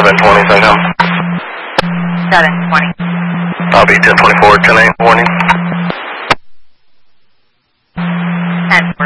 720, Syncom. 720. Copy, 1024, 10-8, warning. 10.